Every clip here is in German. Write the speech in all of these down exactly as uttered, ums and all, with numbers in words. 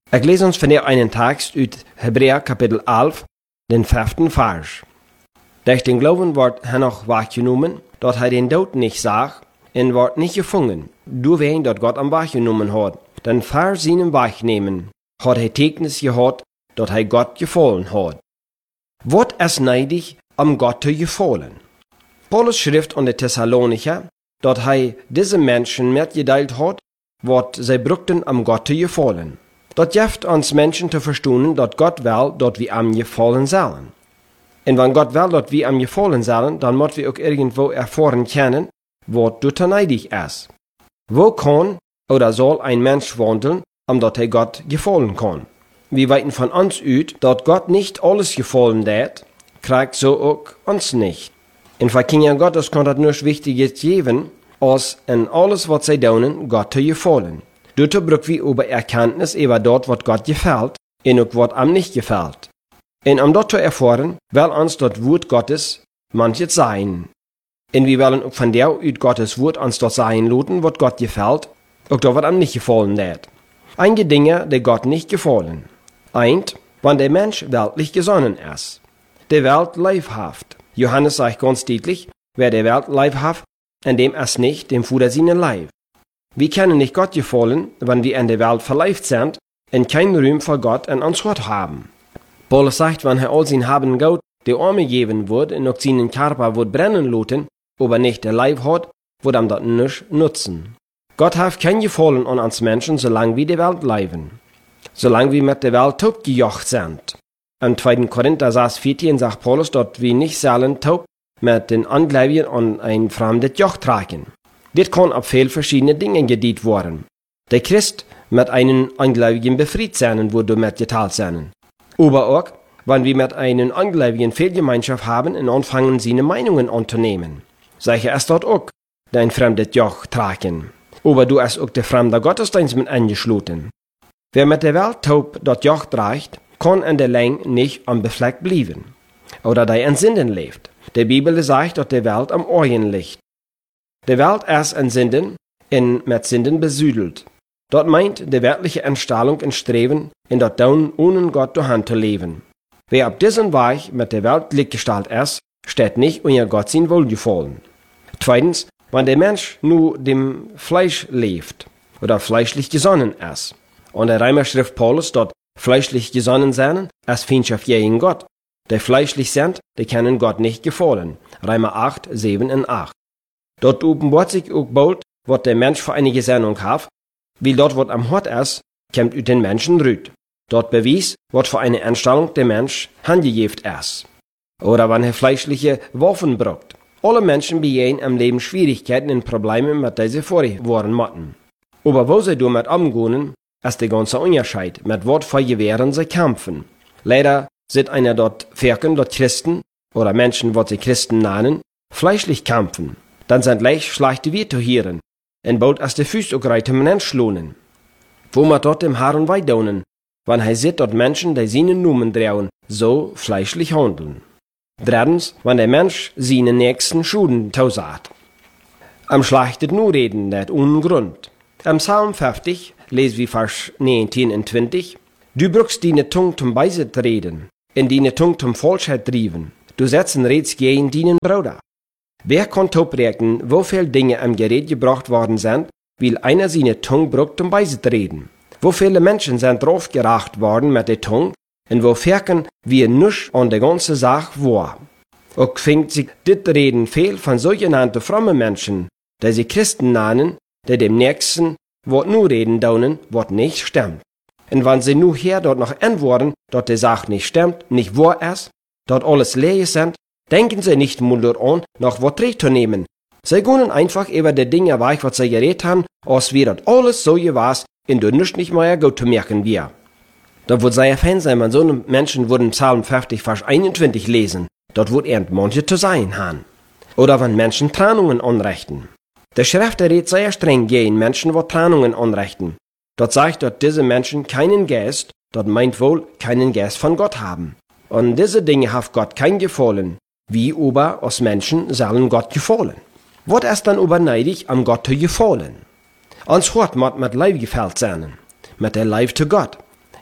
Ich lese uns von der einen Text aus Hebräer Kapitel elf, den fünften Vers. Durch den Glauben wird Henoch wahrgenommen, dass er den Tod nicht sah, und wird nicht gefangen, durch wen dort Gott am wahrgenommen hat. Denn vor seinem Wahrnehmen hat er Tegnis gehabt, dass er Gott gefallen hat. Wird es neidig, am Gott zu gefallen? Paulus schrift an die Thessalonicher, dass er diese Menschen mitgeteilt hat, was sie brauchten, am Gott zu gefallen. Das hilft uns Menschen zu verstehen, dass Gott will, dass wir am gefallen sollen. Und wenn Gott will, dass wir am gefallen sollen, dann müssen wir auch irgendwo erfahren können, was dort neidig ist. Wo kann oder soll ein Mensch wandeln, um dass er Gott gefallen kann? Wir weiten von uns aus, dass Gott nicht alles gefallen hat, kriegt so auch uns nicht. In für Kinder Gottes kann das nur Wichtiges geben, als in alles, was sie tun, Gott zu gefallen. Dort brauchen wir über Erkenntnis über dort, was Gott gefällt, und auch was ihm nicht gefällt. Und um dort zu erfahren, will uns das Wort Gottes manches sein. Und wir wollen auch von der aus Gottes Wort uns dort sein lassen, was Gott gefällt, auch dort, was ihm nicht gefallen hat. Einige Dinge, die Gott nicht gefallen. Eint, wenn der Mensch weltlich gesonnen ist. Die Welt leibhaft. Johannes sagt ganz deutlich, wer der Welt leibhaft, in dem es nicht dem Fuder seinen Leib. Wir können nicht Gott gefallen, wenn wir in der Welt verleibt sind und keinen Ruhm für Gott in uns Gott haben. Paulus sagt, wenn er all sein Haben Gott die Arme geben wird und auch seinen Körper wird brennen lassen, aber nicht der Leib hat, wird ihm das nicht nutzen. Gott hat kein Gefallen an uns Menschen, solange wir die Welt leben. Solange wir mit der Welt taub gejocht sind. Im zweiten Korinther sechs vierzehn sagt Paulus, dass wir nicht sollen taub mit den Angläubigen an ein fremdes Joch tragen. Dit kann auf viel verschiedene Dinge gedient worden. Der Christ mit einem Angläubigen befreit sein, wo du mitgeteilt sein. Aber auch, wenn wir mit einem Angläubigen viel Gemeinschaft haben und anfangen, seine Meinungen anzunehmen. Sicher ist dort auch dein fremdes Joch tragen. Aber du hast auch der fremde Gottesdienst mit angeschlossen. Wer mit der Welt taub das Joch trägt, kann in der Länge nicht unbefleckt bleiben. Oder der in Sünden lebt. Die Bibel sagt, dass die Welt am Orien liegt. Die Welt ist in Sünden und mit Sünden besüdelt. Dort meint die weltliche Entstellung und Streben, in das Tun ohne Gott durch Hand zu leben. Wer auf diesem Weg mit der Welt gleichgestellt ist, steht nicht unter Gott sein Wohlgefallen. Zweitens, wenn der Mensch nur dem Fleisch lebt oder fleischlich gesonnen ist. Und der Römerschrift Paulus dort fleischlich gesonnen sein, ist Feindschaft gegen Gott. Die fleischlich sind, die können Gott nicht gefallen. Römer acht, sieben und acht. Dort offenbart sich auch bald, was der Mensch für eine Gesinnung hat, weil dort, was am Hort ist, kommt aus den Menschen rüt. Dort bewies, was für eine Einstellung der Mensch handgejeft ist. Oder wenn er fleischliche Waffen braucht. Alle Menschen begehen im Leben Schwierigkeiten und Probleme, mit denen sie vorgeworden müssen. Aber wo sie damit umgehen, ist der ganze Unterschied, mit was für Gewehren sie kämpfen. Leider sind einer dort Völker, dort Christen, oder Menschen, was sie Christen nennen, fleischlich kämpfen. Dann sind leicht schlechte Werte hören, und bald ist der Fuß auch recht im Mensch lohnen. Wo man dort dem Herrn weidonen, wenn er sieht, dass Menschen, die seinen Namen trauen, so fleischlich handeln. Drittens, wenn der Mensch seinen nächsten Schuden tausat. Am schlechtet nur reden, das ohne Grund. Am Psalm fünfzig, lesen wir Vers neunzehn und zwanzig, du brauchst deine Tung zum Beiset reden, in deine Tung zum Falschheit trieben. Du setzen Reds gegen deinen Bruder. Wer kann toprechnen, wo viel Dinge am Gerät gebracht worden sind, weil einer seine Tung braucht zum Beiset reden? Wo viele Menschen sind drauf geracht worden mit der Tung, und wo ferken wir nisch an der ganzen Sache war. Auch fängt sich dit Reden viel von sogenannten frommen Menschen, die sie Christen nennen, die dem Nächsten, wat nur reden daunen, wat nicht stimmt. Und wenn sie nur her dort noch antworten, dass die Sache nicht stimmt, nicht wahr ist, dort alles leer sind, denken sie nicht mal an, noch wat recht zu nehmen. Sie gehen einfach über die Dinge weich, was sie geredet haben, als wir das alles so gewasst, und du nicht nicht mehr gut zu merken wir. Da wird sehr fein sein, wenn so eine Menschen würden Psalm fünfzig, Vers einundzwanzig lesen, dort wird er manche zu sein haben. Oder wenn Menschen Trennungen anrichten. Der Schrift redet sehr streng gegen Menschen, die Trennungen anrichten. Dort sagt, dass diese Menschen keinen Geist, dort meint wohl, keinen Geist von Gott haben. Und diese Dinge hat Gott kein gefallen, wie aber aus Menschen sollen Gott gefallen. Was ist dann überneidig, am Gott zu gefallen? Uns Hort muss mit Leib gefällt sein, mit der Leib zu Gott.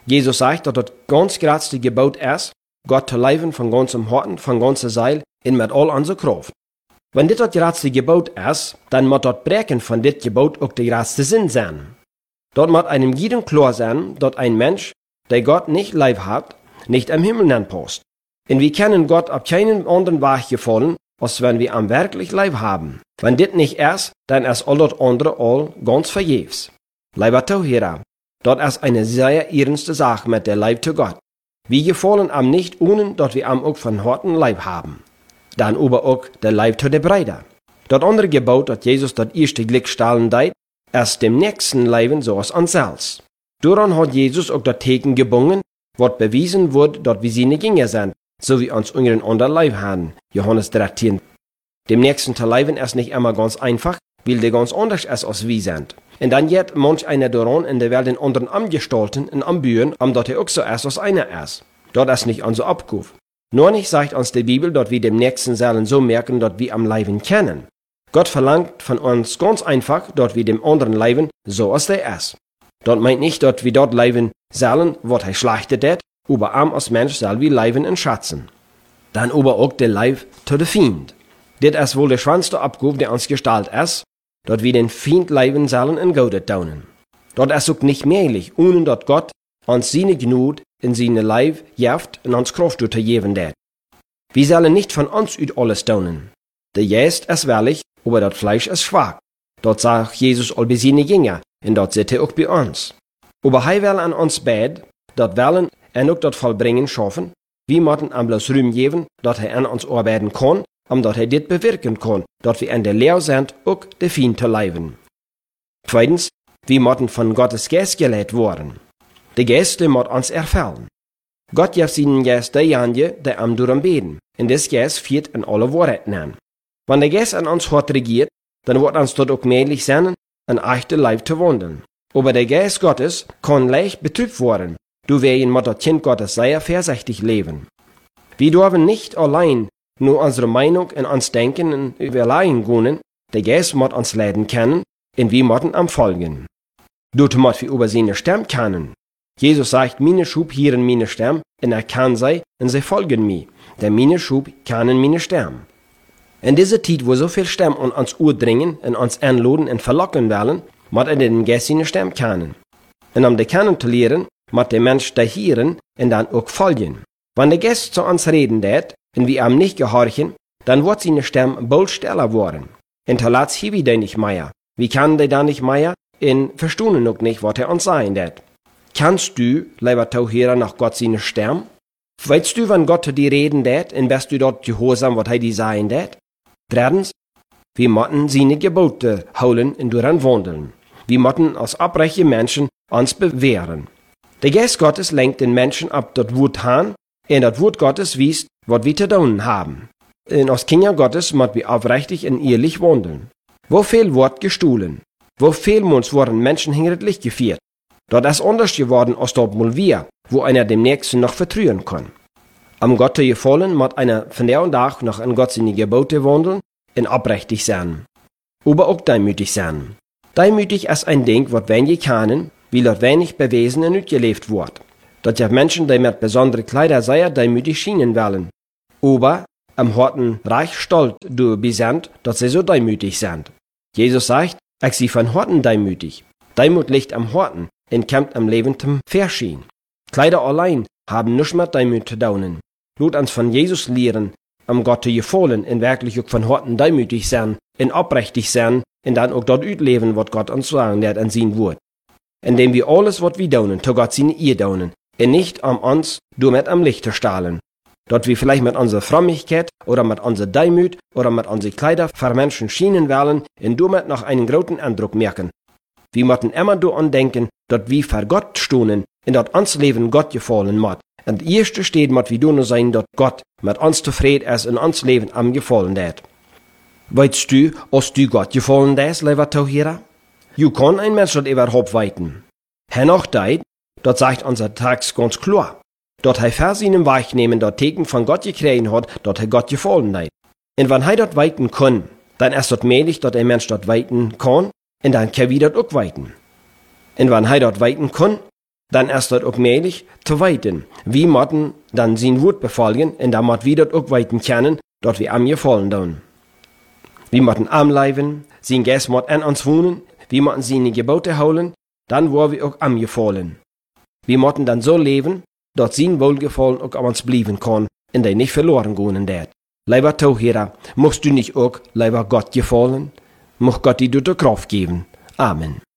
Jesus sagt, dass das ganz grootste Gebot ist, Gott zu lieben von ganzem Herzen, von ganzer Seele und mit all unserer Kraft. Wenn dit das grootste Gebot ist, dann muss das Breken von dit Gebot auch der grootste Sinn sein. Dort muss einem jeden klar sein, dass ein Mensch, der Gott nicht lieb hat, nicht am Himmel anpasst. Und wir können Gott auf keinen anderen Weg gefallen, als wenn wir am wirklich lieb haben. Wenn dit nicht ist, dann ist all das andere all ganz vergebens. Lieber Zuhörer, das ist eine sehr ernste Sache mit der Liebe zu Gott. Wir gefallen am nicht ohne, dass wir am auch von Herzen lieb haben. Dann aber auch der Liebe zu der Brüder. Das andere Gebot, das Jesus das erste Glück stahlen deit, ist dem nächsten Leben so als uns selbst. Daran hat Jesus auch das Teken gebunden, was bewiesen wird, dass wir seine Jünger sind, so wie uns unseren anderen Leib haben. Johannes dreizehn. Dem nächsten zu leben ist nicht immer ganz einfach, weil der ganz anders ist als wir sind. Und dann geht manch einer daran in der Welt den anderen angestalten und anbühen, am dort er auch so ist, als einer ist. Dort ist nicht unser Abkauf. Nur nicht sagt uns die Bibel, dass wir dem nächsten sollen so merken, dass wir am Leben kennen. Gott verlangt von uns ganz einfach, dass wir dem anderen leben, so als der ist. Dort meint nicht, dass wir dort leben sollen, was er schlachtet hat, aber am als Mensch soll wir leben und schätzen. Dann aber auch der Leib zu der Feind. Dit ist wohl der schwanste Abkauf, der uns gestaltet ist, dass wir den Feind leben sollen und Gott tun. Dort ist auch nicht möglich, ohne dass Gott uns seine Gnade in seine Leib jaft und uns Kraft zu geben hat. Wir sollen nicht von uns ut alles tun. Der Geist ist willig, aber das Fleisch ist schwach. Dort sagt Jesus all bei seine Jünger, und dort sitzt er auch bei uns. Aber er will an uns beten, dat wollen und auch das Vollbringen schaffen. Wir müssen ihm bloß Ruhm geben, dass er an uns arbeiten kann, um dass er dit bewirken kann, dass wir in der Lehre sind, auch der Feind zu leben. Zweitens, wir müssen von Gottes Geist gelehrt werden. Der Geist, der muss uns erfüllen. Gott gibt seinen Geist derjenige, der am darum beten, und das Geist führt in alle Wahrheiten an. Wenn der Geist an uns hart regiert, dann wird uns dort auch möglich sein, ein echter Leib zu wandeln. Aber der Geist Gottes kann leicht betrübt werden, du wir in das Kind Gottes sehr vorsichtig leben. Wir dürfen nicht allein nur unsere Meinung und uns Denken und überlegen können, der Geist muss uns leiden können, und wir müssen am folgen. Dort muss wir über seine Stimme kennen. Jesus sagt, meine Schub hören meine Stimme, und er kann sie, und sie folgen mir, denn meine Schub kennen meine Stimme. In dieser Zeit, wo so viel Stimmen an uns Ohr dringen und uns einladen und verlocken wollen, muss er den Geist seine Stimme kennen. Und um die kennen zu lernen, muss der Mensch da hören und dann auch folgen. Wenn der Geist zu uns reden wird, und wir ihm nicht gehorchen, dann wird seine Stimme bald stiller werden. Und zuletzt haben wir den nicht mehr. Wie kann der dann nicht mehr? Und verstehen noch nicht, was er uns sagen wird. Kannst du, lieber Zuhörer, nach Gott seine Stimme? Weißt du, wann Gott zu dir reden wird, und bist du dort gehorsam, was er dir sagen wird? Drittens, wir müssen seine Gebote holen und daran wandeln. Wir müssen als abreiche Menschen uns bewähren. Der Geist Gottes lenkt den Menschen ab das Wort hin, und das Wort Gottes wies, was wir zu tun haben. Und als Kinder Gottes müssen wir aufrichtig und ehrlich wandeln. Wo viel wird gestohlen? Wo viel Mons wurden Menschen hinter Licht geführt? Dort ist anders geworden als dort mal wir, wo einer dem Nächsten noch vertrauen kann. Am Gott zu gefallen, muss einer von der und Tag noch an Gott seine Gebote wandeln und aufrichtig sein. Aber auch demütig sein. Demütig ist ein Ding, was wenige kennen, weil dort wenig bewiesen und gelebt wird. Dort gibt Menschen, die mit besonderen Kleider sehr demütig schienen wollen. Aber am Horten reich stolz du sind, dass sie so demütig sind. Jesus sagt, ich sie von Horten demütig. Demut liegt am Horten und kommt am Leben zum Verschehen. Kleider allein haben nichts mit Demut zu tun. Lut uns von Jesus lehren, am Gott zu gefallen und wirklich auch von Horten demütig sein, und aufrichtig sein, und dann auch dort leben, was Gott uns sagen wird an sein Wort. Indem wir alles, was wir tun, zu Gott seine Ehe tun, und nicht um uns damit am Licht zu stahlen. Dort wir vielleicht mit unserer Frömmigkeit oder mit unserer Demut oder mit unseren Kleider für Menschen schienen wollen und damit noch einen großen Eindruck merken. Wir müssen immer daran denken, dass wir für Gott stehen und dass uns Leben Gott gefallen muss. Und das erste steht, muss wir nur sein, dass Gott mit uns zufrieden ist und uns Leben am gefallen hat. Weißt du, als du Gott gefallen ist, lieber Zuhörer? Du kann ein Mensch das überhaupt weiten. Henoch deit, dort sagt unser Text ganz klar, dort er für seinen Weg nehmen, dort Teken von Gott gekriegt hat, dort er Gott gefallen hat. Und wenn er dort weiten kann, dann ist dort möglich, dass ein Mensch dort weiten kann, und dann kann wir dort auch weiten. Und wenn er dort weiten kann, dann ist das auch möglich zu weiten. Wir müssen dann sein Wort befolgen, und dann müssen wir das auch weiten können, dort wir am gefallen tun. Wir müssen am leben, sein Geist muss an uns wohnen, wir müssen seine Gebote holen, dann wollen wir auch am gefallen. Wir müssen dann so leben, dass sein Wohlgefallen auch an uns bleiben kann, und der nicht verloren gehen wird. Lieber Zuhörer, musst du nicht auch lieber Gott gefallen? Muss Gott dir die Kraft geben. Amen.